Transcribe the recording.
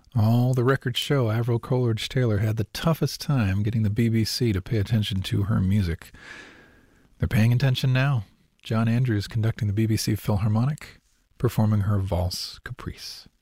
All the records show Avril Coleridge-Taylor had the toughest time getting the BBC to pay attention to her music. They're paying attention now. John Andrews conducting the BBC Philharmonic, performing her Valse Caprice.